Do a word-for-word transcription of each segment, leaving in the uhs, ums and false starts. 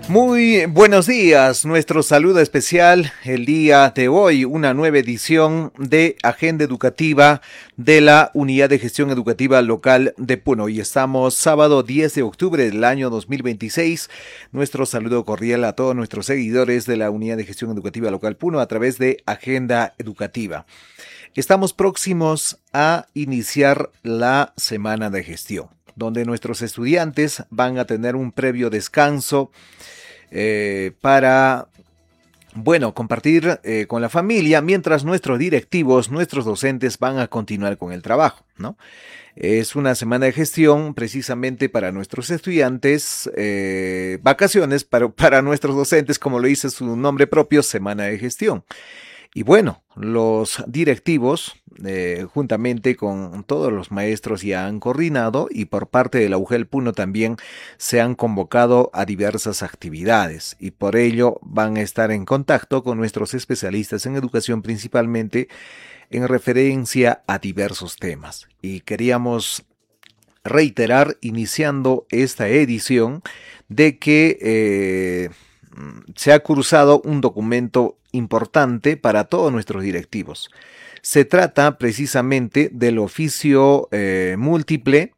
Muy buenos días, nuestro saludo especial el día de hoy, una nueva edición de Agenda Educativa de la Unidad de Gestión Educativa Local de Puno. Hoy estamos sábado diez de octubre del año dos mil veintiséis. Nuestro saludo cordial a todos nuestros seguidores de la Unidad de Gestión Educativa Local Puno a través de Agenda Educativa. Estamos próximos a iniciar la semana de gestión, donde nuestros estudiantes van a tener un previo descanso Eh, para, bueno, compartir eh, con la familia, mientras nuestros directivos, nuestros docentes van a continuar con el trabajo, ¿no? Es una semana de gestión precisamente para nuestros estudiantes, eh, vacaciones para, para nuestros docentes, como lo dice su nombre propio, semana de gestión. Y bueno, los directivos, eh, juntamente con todos los maestros, ya han coordinado y por parte de la U G E L Puno también se han convocado a diversas actividades y por ello van a estar en contacto con nuestros especialistas en educación, principalmente en referencia a diversos temas. Y queríamos reiterar, iniciando esta edición, de que eh, se ha cruzado un documento importante para todos nuestros directivos. Se trata precisamente del oficio eh, múltiple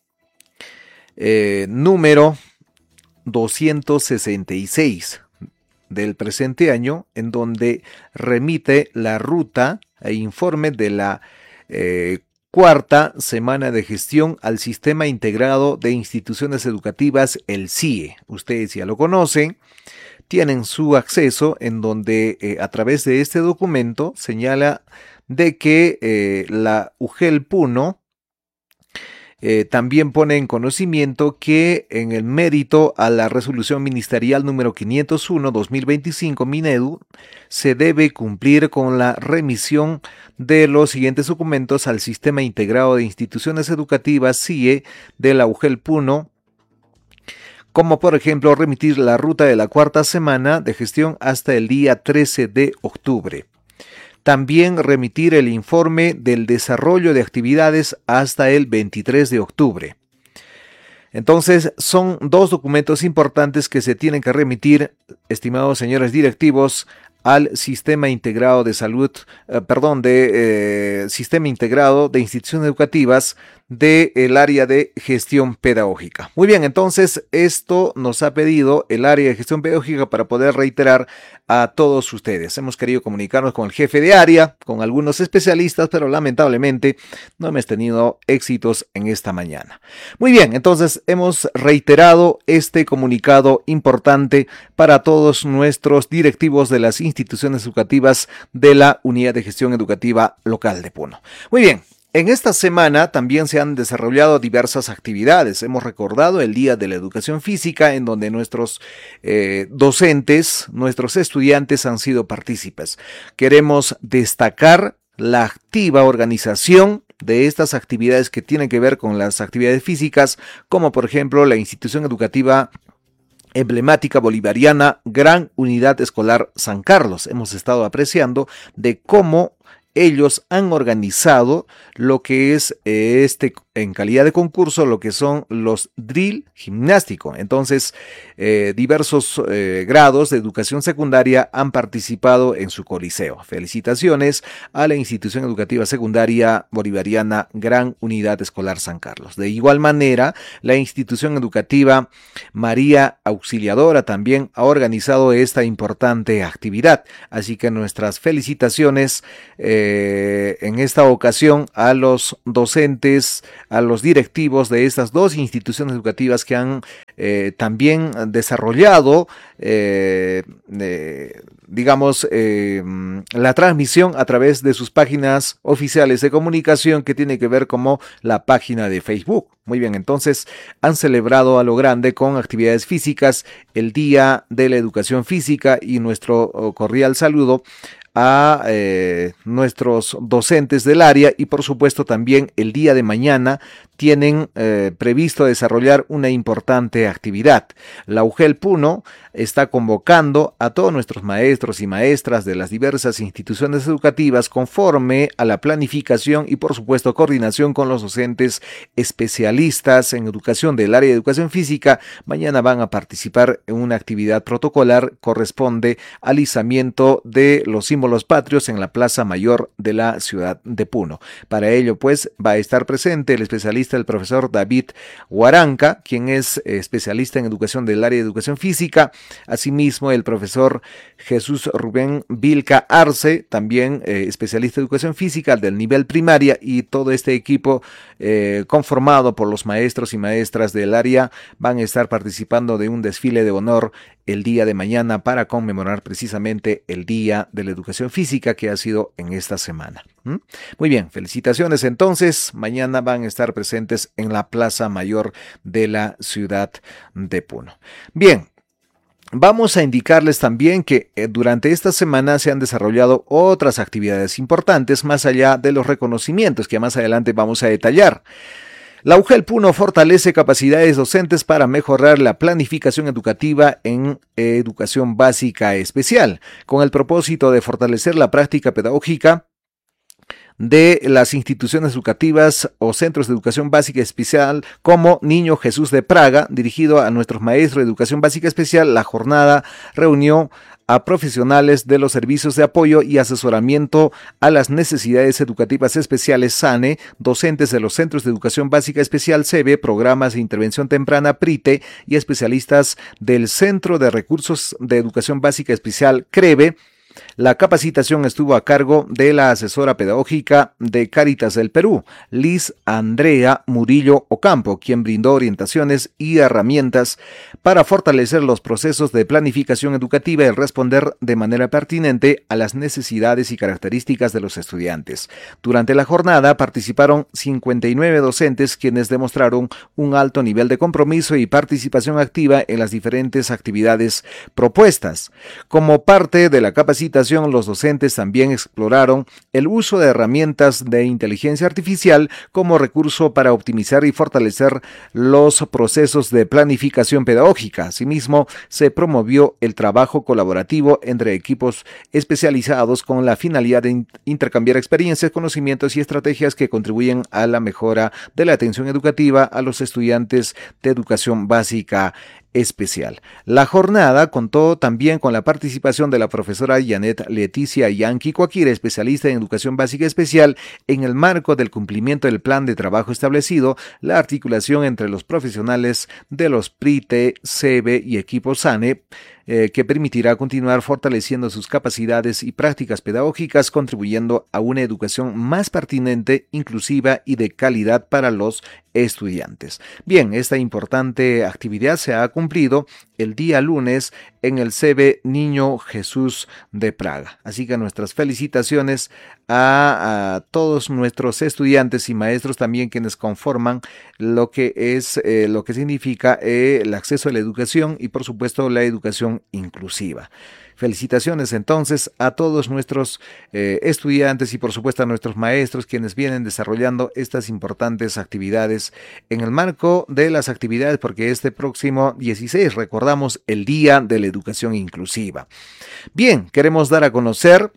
eh, número doscientos sesenta y seis del presente año, en donde remite la ruta e informe de la eh, cuarta semana de gestión al Sistema Integrado de Instituciones Educativas, el S I E. Ustedes ya lo conocen. Tienen su acceso en donde eh, a través de este documento señala de que eh, la U G E L Puno eh, también pone en conocimiento que en el mérito a la resolución ministerial número quinientos uno dos mil veinticinco Minedu se debe cumplir con la remisión de los siguientes documentos al Sistema Integrado de Instituciones Educativas S I E de la U G E L Puno, como por ejemplo remitir la ruta de la cuarta semana de gestión hasta el día trece de octubre. También remitir el informe del desarrollo de actividades hasta el veintitrés de octubre. Entonces, son dos documentos importantes que se tienen que remitir, estimados señores directivos, al Sistema Integrado de Salud, eh, perdón, de eh, Sistema Integrado de Instituciones Educativas del área de gestión pedagógica. Muy bien, entonces esto nos ha pedido el área de gestión pedagógica para poder reiterar a todos ustedes. Hemos querido comunicarnos con el jefe de área, con algunos especialistas, pero lamentablemente no hemos tenido éxitos en esta mañana. Muy bien, entonces hemos reiterado este comunicado importante para todos nuestros directivos de las instituciones educativas de la Unidad de Gestión Educativa Local de Puno. Muy bien. En esta semana también se han desarrollado diversas actividades. Hemos recordado el Día de la Educación Física, en donde nuestros eh, docentes, nuestros estudiantes han sido partícipes. Queremos destacar la activa organización de estas actividades que tienen que ver con las actividades físicas, como por ejemplo la institución educativa emblemática bolivariana Gran Unidad Escolar San Carlos. Hemos estado apreciando de cómo ellos han organizado lo que es eh, este en calidad de concurso, lo que son los drill gimnástico. Entonces, eh, diversos eh, grados de educación secundaria han participado en su coliseo. Felicitaciones a la institución educativa secundaria bolivariana Gran Unidad Escolar San Carlos. De igual manera, la institución educativa María Auxiliadora también ha organizado esta importante actividad. Así que nuestras felicitaciones eh, en esta ocasión a los docentes, a los directivos de estas dos instituciones educativas que han eh, también desarrollado, eh, eh, digamos, eh, la transmisión a través de sus páginas oficiales de comunicación, que tiene que ver como la página de Facebook. Muy bien, entonces han celebrado a lo grande con actividades físicas el Día de la Educación Física, y nuestro cordial saludo a eh, nuestros docentes del área, y por supuesto también el día de mañana tienen eh, previsto desarrollar una importante actividad. La U G E L Puno está convocando a todos nuestros maestros y maestras de las diversas instituciones educativas conforme a la planificación y por supuesto coordinación con los docentes especialistas en educación del área de educación física. Mañana van a participar en una actividad protocolar, corresponde al izamiento de los símbolos patrios en la Plaza Mayor de la ciudad de Puno. Para ello pues va a estar presente el especialista, el profesor David Huaranca, quien es especialista en educación del área de educación física. Asimismo, el profesor Jesús Rubén Vilca Arce, también eh, especialista en educación física del nivel primaria, y todo este equipo eh, conformado por los maestros y maestras del área van a estar participando de un desfile de honor el día de mañana para conmemorar precisamente el Día de la Educación Física que ha sido en esta semana. ¿Mm? Muy bien, felicitaciones entonces. Mañana van a estar presentes en la Plaza Mayor de la ciudad de Puno. Bien. Vamos a indicarles también que durante esta semana se han desarrollado otras actividades importantes más allá de los reconocimientos que más adelante vamos a detallar. La U G E L Puno fortalece capacidades docentes para mejorar la planificación educativa en educación básica especial, con el propósito de fortalecer la práctica pedagógica de las instituciones educativas o centros de educación básica especial como Niño Jesús de Praga, dirigido a nuestros maestros de educación básica especial. La jornada reunió a profesionales de los servicios de apoyo y asesoramiento a las necesidades educativas especiales SANE, docentes de los centros de educación básica especial SEBE, programas de intervención temprana PRITE y especialistas del Centro de Recursos de Educación Básica Especial CREBE. La capacitación estuvo a cargo de la asesora pedagógica de Cáritas del Perú, Liz Andrea Murillo Ocampo, quien brindó orientaciones y herramientas para fortalecer los procesos de planificación educativa y responder de manera pertinente a las necesidades y características de los estudiantes. Durante la jornada participaron cincuenta y nueve docentes, quienes demostraron un alto nivel de compromiso y participación activa en las diferentes actividades propuestas. Como parte de la capacitación, los docentes también exploraron el uso de herramientas de inteligencia artificial como recurso para optimizar y fortalecer los procesos de planificación pedagógica. Asimismo, se promovió el trabajo colaborativo entre equipos especializados con la finalidad de intercambiar experiencias, conocimientos y estrategias que contribuyen a la mejora de la atención educativa a los estudiantes de educación básica especial. La jornada contó también con la participación de la profesora Janet Leticia Yanqui Coaquire, especialista en educación básica especial, en el marco del cumplimiento del plan de trabajo establecido, la articulación entre los profesionales de los PRITE, SEBE y equipos SANE, Eh, que permitirá continuar fortaleciendo sus capacidades y prácticas pedagógicas, contribuyendo a una educación más pertinente, inclusiva y de calidad para los estudiantes. Bien, esta importante actividad se ha cumplido el día lunes en el SEBE Niño Jesús de Praga. Así que nuestras felicitaciones a, a todos nuestros estudiantes y maestros también, quienes conforman lo que es eh, lo que significa eh, el acceso a la educación y por supuesto la educación inclusiva. Felicitaciones entonces a todos nuestros eh, estudiantes y por supuesto a nuestros maestros, quienes vienen desarrollando estas importantes actividades en el marco de las actividades, porque este próximo dieciséis recordamos el Día de la Educación Inclusiva. Bien, queremos dar a conocer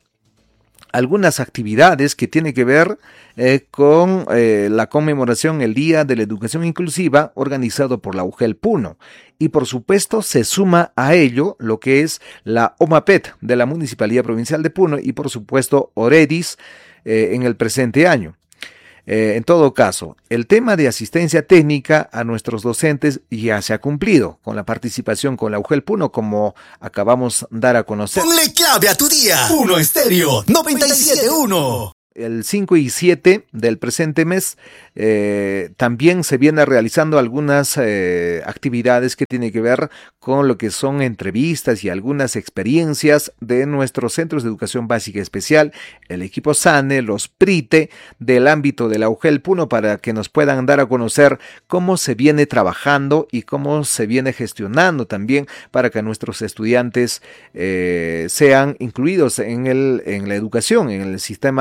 algunas actividades que tienen que ver eh, con eh, la conmemoración el Día de la Educación Inclusiva organizado por la U G E L Puno. Y por supuesto se suma a ello lo que es la OMAPET de la Municipalidad Provincial de Puno y por supuesto OREDIS eh, en el presente año. Eh, en todo caso, el tema de asistencia técnica a nuestros docentes ya se ha cumplido con la participación con la U G E L Puno, como acabamos de dar a conocer. Ponle clave a tu día. Puno Estéreo noventa y siete punto uno. El cinco y siete del presente mes eh, también se viene realizando algunas eh, actividades que tienen que ver con lo que son entrevistas y algunas experiencias de nuestros centros de educación básica especial, el equipo SANE, los PRITE del ámbito de la U G E L Puno, para que nos puedan dar a conocer cómo se viene trabajando y cómo se viene gestionando también para que nuestros estudiantes eh, sean incluidos en, el, en la educación, en el sistema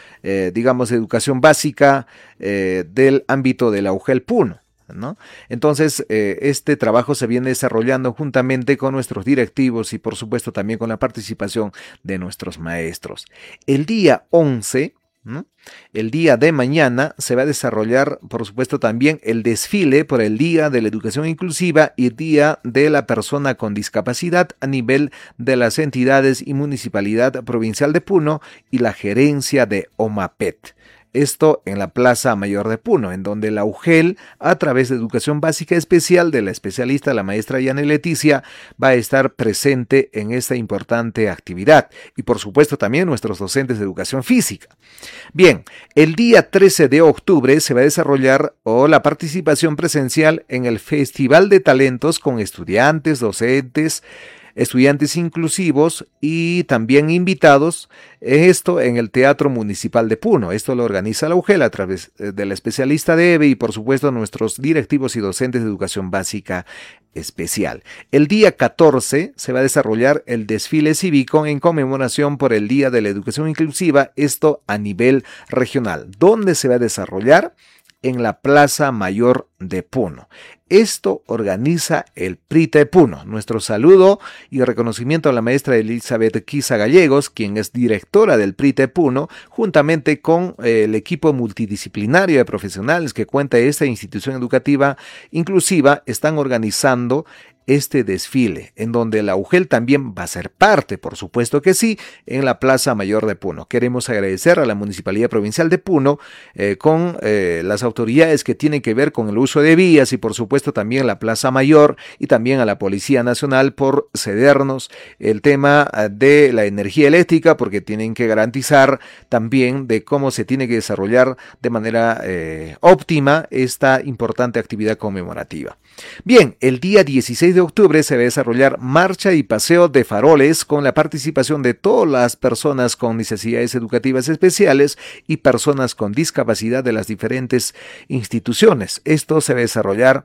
eh, digamos, educación básica eh, del ámbito de la U G E L Puno, ¿no? Entonces, eh, este trabajo se viene desarrollando juntamente con nuestros directivos y por supuesto también con la participación de nuestros maestros. El día once, ¿no? El día de mañana se va a desarrollar, por supuesto, también el desfile por el Día de la Educación Inclusiva y Día de la Persona con Discapacidad a nivel de las entidades y Municipalidad Provincial de Puno y la gerencia de OMAPET. Esto en la Plaza Mayor de Puno, en donde la U G E L, a través de Educación Básica Especial de la especialista, la maestra Yane Leticia, va a estar presente en esta importante actividad. Y por supuesto también nuestros docentes de Educación Física. Bien, el día trece de octubre se va a desarrollar oh, la participación presencial en el Festival de Talentos con estudiantes, docentes, estudiantes inclusivos y también invitados, esto en el Teatro Municipal de Puno. Esto lo organiza la U G E L a través de la especialista de EVE y por supuesto nuestros directivos y docentes de Educación Básica Especial. El día catorce se va a desarrollar el desfile cívico en conmemoración por el Día de la Educación Inclusiva, esto a nivel regional. ¿Dónde se va a desarrollar? En la Plaza Mayor de Puno. Esto organiza el P R I T E Puno. Nuestro saludo y reconocimiento a la maestra Elizabeth Quiza Gallegos, quien es directora del P R I T E Puno, juntamente con eh, el equipo multidisciplinario de profesionales que cuenta esta institución educativa inclusiva, están organizando este desfile, en donde la U G E L también va a ser parte, por supuesto que sí, en la Plaza Mayor de Puno. Queremos agradecer a la Municipalidad Provincial de Puno, eh, con eh, las autoridades que tienen que ver con el uso de vías y por supuesto también la Plaza Mayor y también a la Policía Nacional por cedernos el tema de la energía eléctrica, porque tienen que garantizar también de cómo se tiene que desarrollar de manera eh, óptima esta importante actividad conmemorativa. Bien, el día dieciséis de octubre se va a desarrollar marcha y paseo de faroles con la participación de todas las personas con necesidades educativas especiales y personas con discapacidad de las diferentes instituciones. Esto se va a desarrollar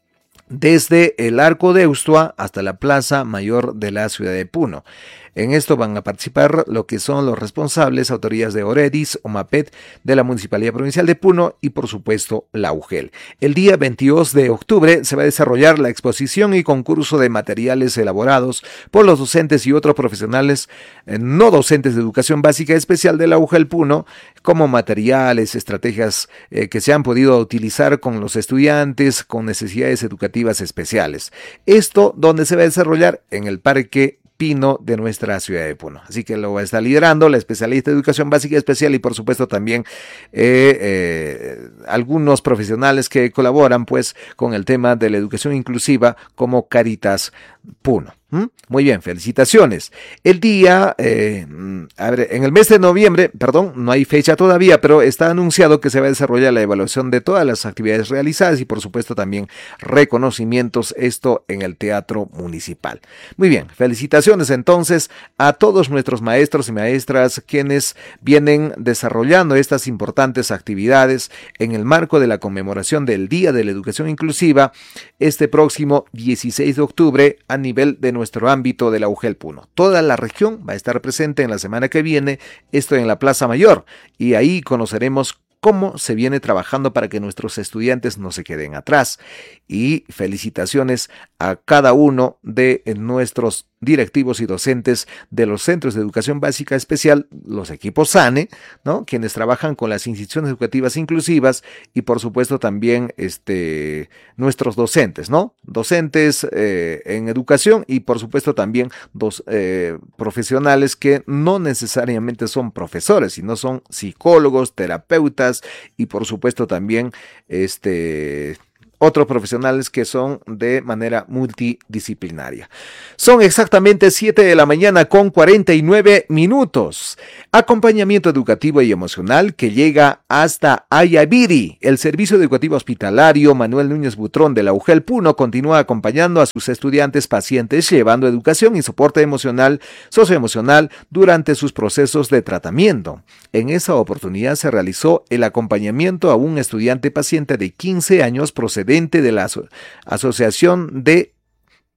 desde el Arco de Ustua hasta la Plaza Mayor de la ciudad de Puno. En esto van a participar lo que son los responsables, autoridades de OREDIS, OMAPET, de la Municipalidad Provincial de Puno y por supuesto la U G E L. El día veintidós de octubre se va a desarrollar la exposición y concurso de materiales elaborados por los docentes y otros profesionales eh, no docentes de Educación Básica Especial de la U G E L Puno, como materiales, estrategias eh, que se han podido utilizar con los estudiantes con necesidades educativas especiales. Esto donde se va a desarrollar en el Parque Pino de nuestra ciudad de Puno. Así que lo va a estar liderando la especialista de Educación Básica Especial y por supuesto también eh, eh, algunos profesionales que colaboran pues con el tema de la educación inclusiva como Caritas Puno. ¿Mm? Muy bien, felicitaciones. El día, eh, a ver, en el mes de noviembre, perdón, no hay fecha todavía, pero está anunciado que se va a desarrollar la evaluación de todas las actividades realizadas y por supuesto también reconocimientos, esto en el Teatro Municipal. Muy bien, felicitaciones entonces a todos nuestros maestros y maestras quienes vienen desarrollando estas importantes actividades en el marco de la conmemoración del Día de la Educación Inclusiva este próximo dieciséis de octubre a nivel de nuestro ámbito de la U G E L Puno. Toda la región va a estar presente en la semana que viene, esto en la Plaza Mayor, y ahí conoceremos cómo se viene trabajando para que nuestros estudiantes no se queden atrás. Y felicitaciones a cada uno de nuestros directivos y docentes de los centros de educación básica especial, los equipos SANE, ¿no? Quienes trabajan con las instituciones educativas inclusivas y por supuesto también este, nuestros docentes, ¿no? Docentes eh, en educación y por supuesto también dos eh, profesionales que no necesariamente son profesores, sino son psicólogos, terapeutas y por supuesto también este... otros profesionales que son de manera multidisciplinaria. Son exactamente siete de la mañana con cuarenta y nueve minutos. Acompañamiento educativo y emocional que llega hasta Ayaviri. El Servicio Educativo Hospitalario Manuel Núñez Butrón de la U G E L Puno continúa acompañando a sus estudiantes pacientes llevando educación y soporte emocional, socioemocional durante sus procesos de tratamiento. En esa oportunidad se realizó el acompañamiento a un estudiante paciente de quince años procedente de la aso- Asociación de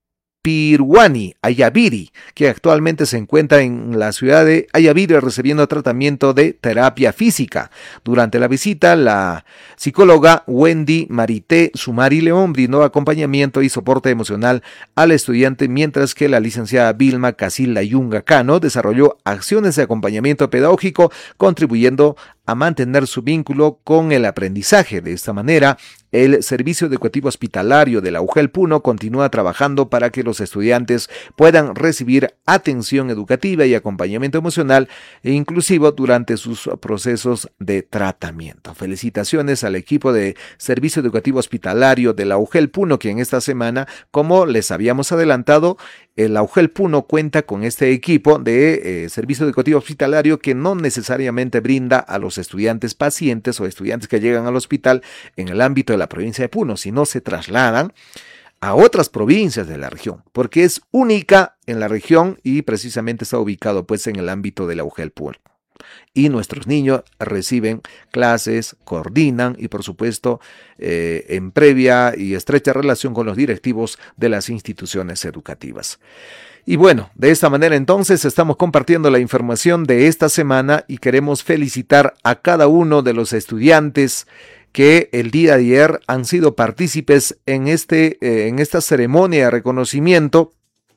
Piruani Ayaviri, que actualmente se encuentra en la ciudad de Ayaviri recibiendo tratamiento de terapia física. Durante la visita, la psicóloga Wendy Marité Sumari León brindó acompañamiento y soporte emocional al estudiante, mientras que la licenciada Vilma Casilda Yunga Cano desarrolló acciones de acompañamiento pedagógico, contribuyendo a mantener su vínculo con el aprendizaje. De esta manera, el Servicio Educativo Hospitalario de la U G E L Puno continúa trabajando para que los estudiantes puedan recibir atención educativa y acompañamiento emocional e inclusivo durante sus procesos de tratamiento. Felicitaciones al equipo de Servicio Educativo Hospitalario de la U G E L Puno, que en esta semana, como les habíamos adelantado, la U G E L Puno cuenta con este equipo de eh, Servicio Educativo Hospitalario que no necesariamente brinda a los estudiantes pacientes o estudiantes que llegan al hospital en el ámbito de la provincia de Puno, sino se trasladan a otras provincias de la región, porque es única en la región y precisamente está ubicado pues en el ámbito de la U G E L Puno. Y nuestros niños reciben clases, coordinan y por supuesto eh, en previa y estrecha relación con los directivos de las instituciones educativas. Y bueno, de esta manera entonces estamos compartiendo la información de esta semana y queremos felicitar a cada uno de los estudiantes que el día de ayer han sido partícipes en, este, eh, en esta ceremonia de reconocimiento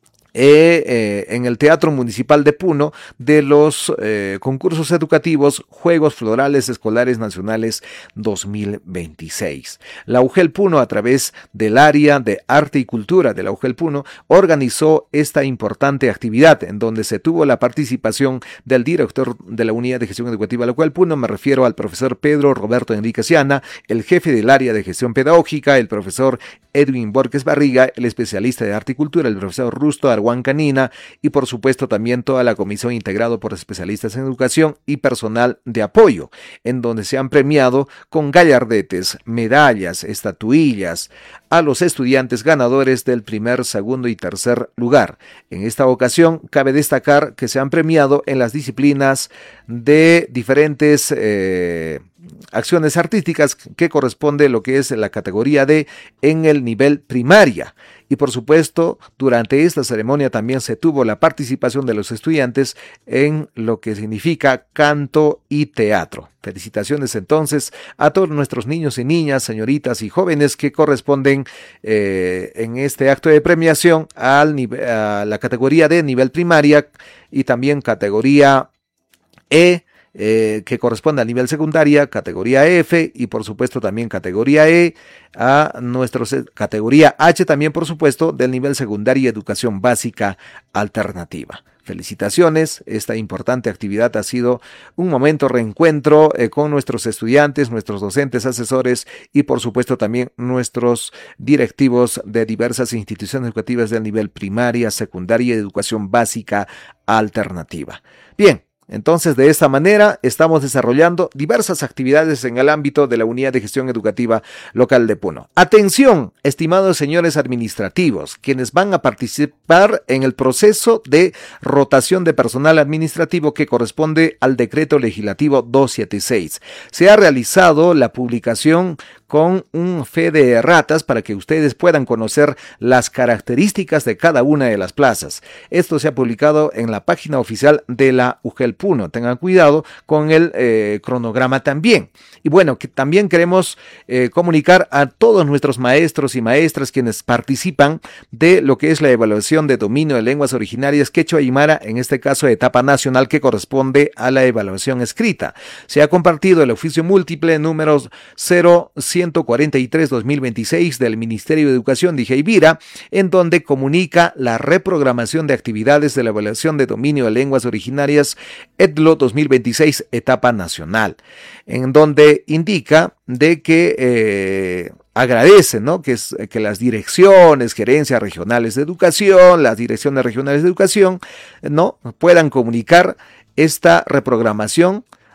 Eh, eh, en el Teatro Municipal de Puno de los eh, concursos educativos Juegos Florales Escolares Nacionales dos mil veintiséis. La U G E L Puno, a través del área de arte y cultura de la U G E L Puno, organizó esta importante actividad en donde se tuvo la participación del director de la Unidad de Gestión Educativa de la U G E L Puno, me refiero al profesor Pedro Roberto Enrique Siana, el jefe del área de gestión pedagógica, el profesor Edwin Borges Barriga, el especialista de arte y cultura, el profesor Rusto Arguán Canina y por supuesto también toda la comisión integrada por especialistas en educación y personal de apoyo, en donde se han premiado con gallardetes, medallas, estatuillas a los estudiantes ganadores del primer, segundo y tercer lugar. En esta ocasión cabe destacar que se han premiado en las disciplinas de diferentes eh, acciones artísticas que corresponde lo que es la categoría D en el nivel primaria. Y por supuesto, durante esta ceremonia también se tuvo la participación de los estudiantes en lo que significa canto y teatro. Felicitaciones entonces a todos nuestros niños y niñas, señoritas y jóvenes que corresponden eh, en este acto de premiación al nivel, a la categoría D nivel primaria y también categoría E, Eh, que corresponde al nivel secundaria, categoría F y por supuesto también categoría E, a nuestros categoría H también por supuesto del nivel secundaria y educación básica alternativa. Felicitaciones, esta importante actividad ha sido un momento reencuentro eh, con nuestros estudiantes, nuestros docentes, asesores y por supuesto también nuestros directivos de diversas instituciones educativas del nivel primaria, secundaria y educación básica alternativa. Bien. Entonces, de esta manera, estamos desarrollando diversas actividades en el ámbito de la Unidad de Gestión Educativa Local de Puno. Atención, estimados señores administrativos, quienes van a participar en el proceso de rotación de personal administrativo que corresponde al Decreto Legislativo doscientos setenta y seis. Se ha realizado la publicación con un fe de erratas para que ustedes puedan conocer las características de cada una de las plazas. Esto se ha publicado en la página oficial de la U G E L Puno. Tengan cuidado con el eh, cronograma también. Y bueno, que también queremos eh, comunicar a todos nuestros maestros y maestras quienes participan de lo que es la evaluación de dominio de lenguas originarias quechua y aymara, en este caso etapa nacional que corresponde a la evaluación escrita. Se ha compartido el oficio múltiple número cero ciento cuarenta y tres guión dos mil veintiséis del Ministerio de Educación de Ijaybira, en donde comunica la reprogramación de actividades de la evaluación de dominio de lenguas originarias E D L O dos mil veintiséis etapa nacional, en donde indica de que eh, agradece, ¿no? que, es, que las direcciones, gerencias regionales de educación, las direcciones regionales de educación, ¿no? puedan comunicar esta reprogramación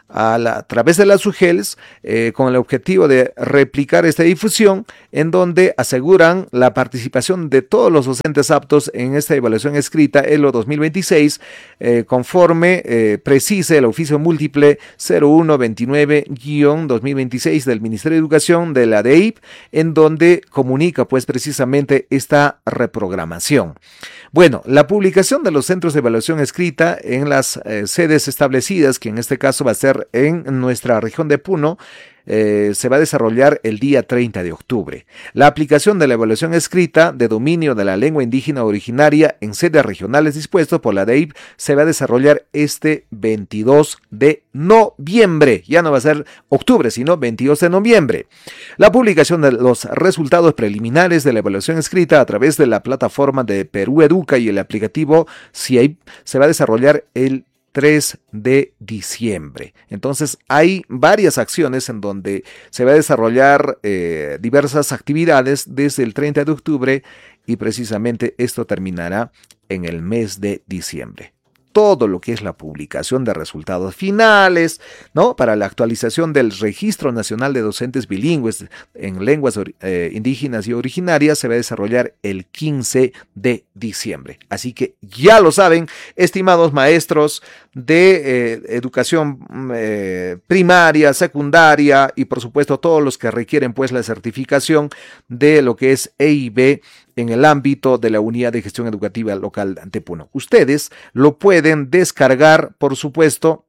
a, la, a través de las U G E L S eh, con el objetivo de replicar esta difusión, en donde aseguran la participación de todos los docentes aptos en esta evaluación escrita ELO dos mil veintiséis, eh, conforme eh, precise el oficio múltiple cero uno veintinueve guión dos mil veintiséis del Ministerio de Educación de la D E I P, en donde comunica pues precisamente esta reprogramación. Bueno, la publicación de los centros de evaluación escrita en las eh, sedes establecidas, que en este caso va a ser en nuestra región de Puno, Eh, se va a desarrollar el día treinta de octubre. La aplicación de la evaluación escrita de dominio de la lengua indígena originaria en sedes regionales dispuestos por la D E I P se va a desarrollar este veintidós de noviembre. Ya no va a ser octubre, sino veintidós de noviembre. La publicación de los resultados preliminares de la evaluación escrita a través de la plataforma de Perú Educa y el aplicativo C I A I P se va a desarrollar el tres de diciembre. Entonces hay varias acciones en donde se va a desarrollar eh, diversas actividades desde el treinta de octubre y precisamente esto terminará en el mes de diciembre. Todo lo que es la publicación de resultados finales, ¿no? Para la actualización del Registro Nacional de Docentes Bilingües en lenguas eh, indígenas y originarias se va a desarrollar el quince de diciembre. Así que ya lo saben, estimados maestros de eh, educación eh, primaria, secundaria y por supuesto todos los que requieren pues la certificación de lo que es E I B en el ámbito de la Unidad de Gestión Educativa Local de Puno. Ustedes lo pueden descargar, por supuesto,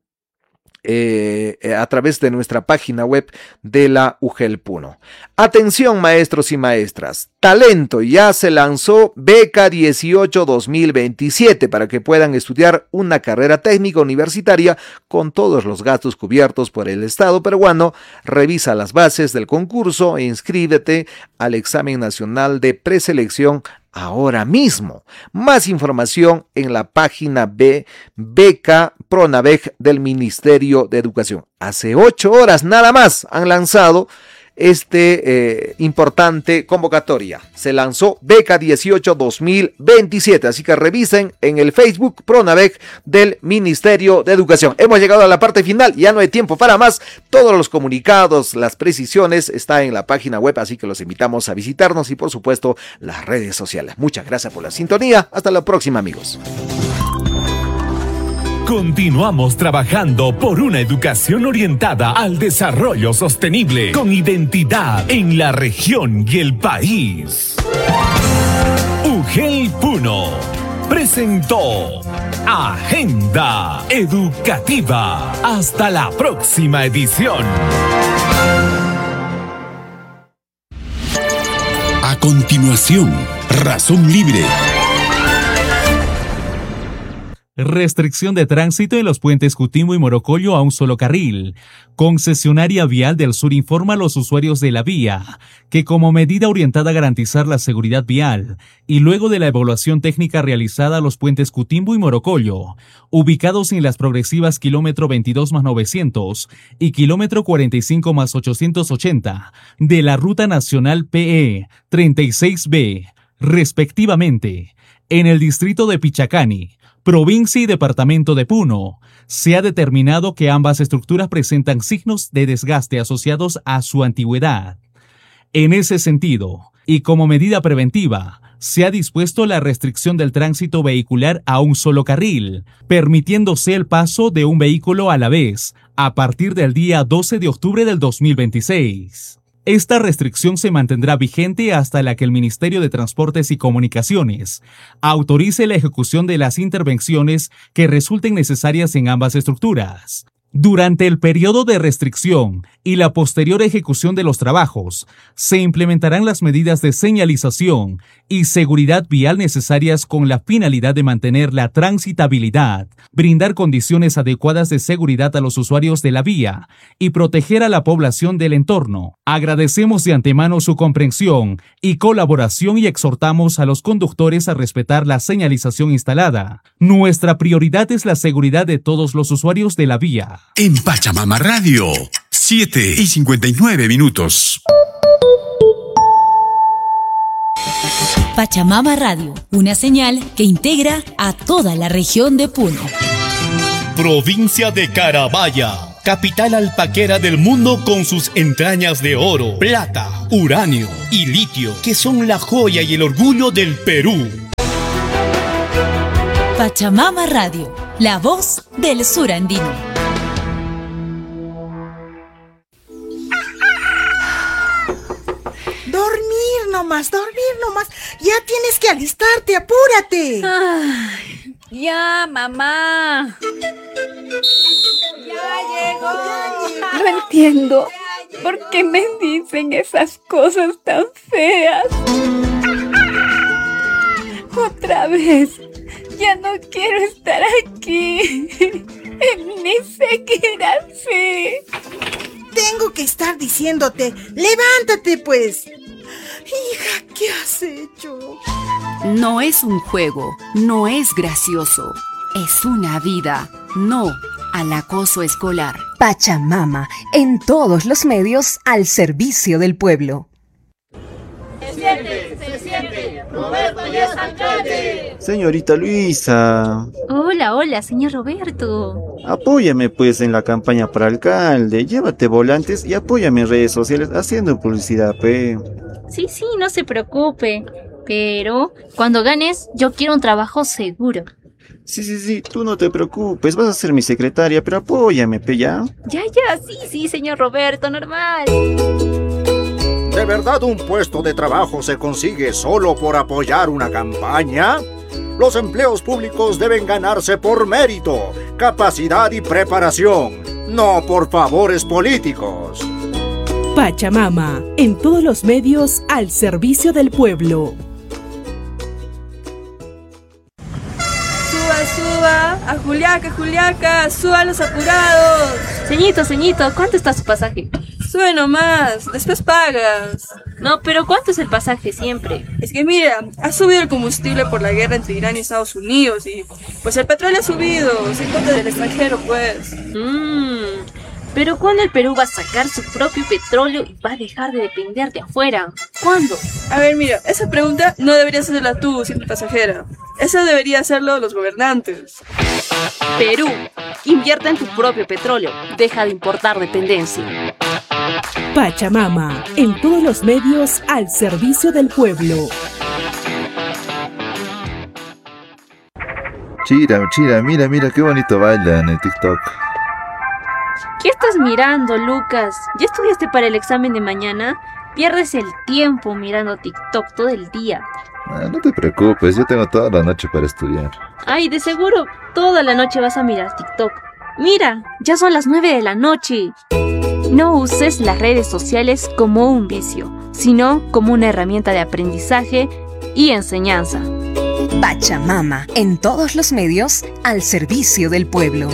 Eh, a través de nuestra página web de la U G E L Puno. Atención maestros y maestras, Talento ya se lanzó Beca dieciocho dos mil veintisiete para que puedan estudiar una carrera técnica universitaria con todos los gastos cubiertos por el Estado peruano. Revisa las bases del concurso e inscríbete al examen nacional de preselección ahora mismo. Más información en la página B, Beca Pronaveg del Ministerio de Educación. Hace ocho horas nada más han lanzado este eh, importante convocatoria. Se lanzó Beca dieciocho dos mil veintisiete, así que revisen en el Facebook Pronaveg del Ministerio de Educación. Hemos llegado a la parte final, ya no hay tiempo para más. Todos los comunicados, las precisiones está en la página web, así que los invitamos a visitarnos y por supuesto las redes sociales. Muchas gracias por la sintonía. Hasta la próxima, amigos. Continuamos trabajando por una educación orientada al desarrollo sostenible con identidad en la región y el país. U G E L Puno presentó Agenda Educativa. Hasta la próxima edición. A continuación, Razón Libre. Restricción de tránsito en los puentes Cutimbo y Morocollo a un solo carril. Concesionaria Vial del Sur informa a los usuarios de la vía que como medida orientada a garantizar la seguridad vial y luego de la evaluación técnica realizada a los puentes Cutimbo y Morocollo, ubicados en las progresivas kilómetro veintidós más novecientos y kilómetro cuarenta y cinco más ochocientos ochenta de la Ruta Nacional P E treinta y seis B, respectivamente, en el distrito de Pichacani, provincia y departamento de Puno, se ha determinado que ambas estructuras presentan signos de desgaste asociados a su antigüedad. En ese sentido, y como medida preventiva, se ha dispuesto la restricción del tránsito vehicular a un solo carril, permitiéndose el paso de un vehículo a la vez, a partir del día doce de octubre del dos mil veintiséis. Esta restricción se mantendrá vigente hasta la que el Ministerio de Transportes y Comunicaciones autorice la ejecución de las intervenciones que resulten necesarias en ambas estructuras. Durante el periodo de restricción y la posterior ejecución de los trabajos, se implementarán las medidas de señalización y seguridad vial necesarias con la finalidad de mantener la transitabilidad, brindar condiciones adecuadas de seguridad a los usuarios de la vía y proteger a la población del entorno. Agradecemos de antemano su comprensión y colaboración y exhortamos a los conductores a respetar la señalización instalada. Nuestra prioridad es la seguridad de todos los usuarios de la vía. En Pachamama Radio, siete y cincuenta y nueve minutos. Pachamama Radio, una señal que integra a toda la región de Puno. Provincia de Carabaya, capital alpaquera del mundo con sus entrañas de oro, plata, uranio y litio, que son la joya y el orgullo del Perú. Pachamama Radio, la voz del sur andino. Dormir nomás, dormir nomás. Ya tienes que alistarte, apúrate. Ay, ya, mamá. Ya llegó. No entiendo por qué me dicen esas cosas tan feas. Otra vez. Ya no quiero estar aquí. Ni sé qué era así. Tengo que estar diciéndote, levántate pues. Hija, ¿qué has hecho? No es un juego, no es gracioso. Es una vida, no al acoso escolar. Pachamama, en todos los medios al servicio del pueblo. Se siente, se siente, Roberto ya es alcalde. Señorita Luisa. Hola, hola, señor Roberto. Apóyame pues en la campaña para alcalde, llévate volantes y apóyame en redes sociales haciendo publicidad, pe. Sí, sí, no se preocupe, pero cuando ganes yo quiero un trabajo seguro. Sí, sí, sí, tú no te preocupes, vas a ser mi secretaria, pero apóyame, pe, ¿ya? Ya, ya, sí, sí, señor Roberto, normal. ¿De verdad un puesto de trabajo se consigue solo por apoyar una campaña? Los empleos públicos deben ganarse por mérito, capacidad y preparación, no por favores políticos. Pachamama, en todos los medios al servicio del pueblo. Suba, suba, a Juliaca, Juliaca, suba los apurados. Ceñito, ceñito, ¿cuánto está su pasaje? Sube nomás, después pagas. No, pero ¿cuánto es el pasaje siempre? Es que mira, ha subido el combustible por la guerra entre Irán y Estados Unidos y pues el petróleo ha subido, se importa del extranjero pues. Mmm, pero ¿cuándo el Perú va a sacar su propio petróleo y va a dejar de depender de afuera? ¿Cuándo? A ver, mira, esa pregunta no deberías hacerla tú, simple pasajera. Esa debería hacerlo los gobernantes. Perú, invierte en tu propio petróleo, deja de importar dependencia. Pachamama, en todos los medios al servicio del pueblo. Chira, Chira, mira, mira qué bonito baila en el TikTok. ¿Qué estás mirando, Lucas? ¿Ya estudiaste para el examen de mañana? Pierdes el tiempo mirando TikTok todo el día. Ah, no te preocupes, yo tengo toda la noche para estudiar. Ay, de seguro toda la noche vas a mirar TikTok. Mira, ya son las nueve de la noche. No uses las redes sociales como un vicio, sino como una herramienta de aprendizaje y enseñanza. Pachamama, en todos los medios al servicio del pueblo.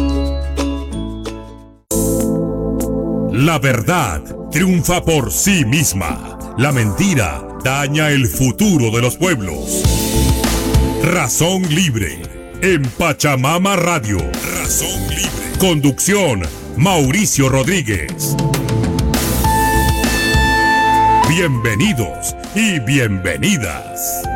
La verdad triunfa por sí misma. La mentira daña el futuro de los pueblos. Razón Libre en Pachamama Radio. Razón Libre. Conducción, Mauricio Rodríguez. Bienvenidos y bienvenidas.